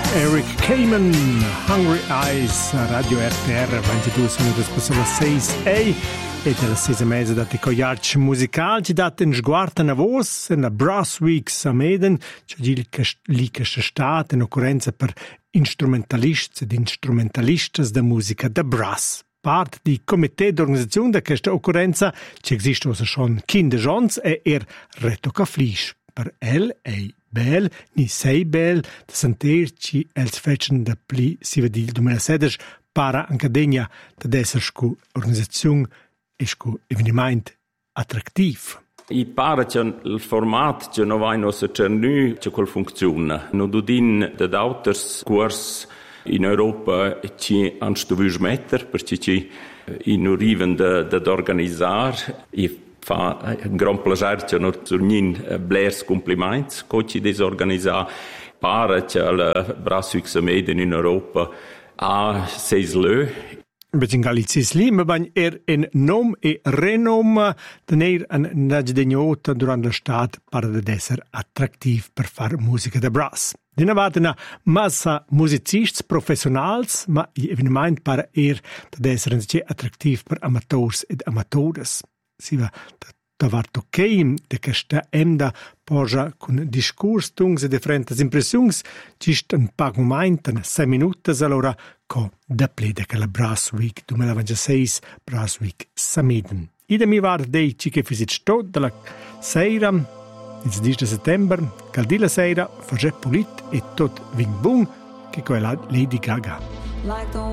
Eric Kamen, Hungry Eyes, Radio RTR, 22 minuti per le 6 e della 6 mese da ticoiarci musicali ci date in sguardo a voce in la Brass Week Sameden, cioè lì che c'è stata in occorrenza per instrumentalisti ed instrumentalistas da musica da brass. Parte di comité d'organizzazione di questa occorrenza ci esiste schon kinderjons e retocca flisch. Per è bel, ni sei bel, da sentirci els fecen da pli si vedi il 2016 para anche degna da essere scu organizzazione e scu eveniment attrattiv. I pare che il format che non va in nostro cernu che quel funziona. Non dudin da d'auters curs in Europa ci han stuvius metter perché ci in arriven da organizzare e fa un gran piacere che non surnin blers compliments che ci desorganizza pare che la Brass Sameden in Europa a seis lö. In Galizia ma bagn in nom e renom tenere un nagdegnota durante l'estate per essere attrattiv per fare musica da brass. Dina vada massa musicisti professionali, ma eveniment per essere attrattiv per amateurs ed amatoras. Si va da ok de questa emda posa con discurs tungs e differenti impressioni ci un pagamento in 6 minuti allora co da plede che la Brass Week 2026 Brass Week Sameden. Ida mi var dei ci che fisit sto della sera il 10 settembre caldila sera faget pulit e tot vin bun che quella Lady Gaga.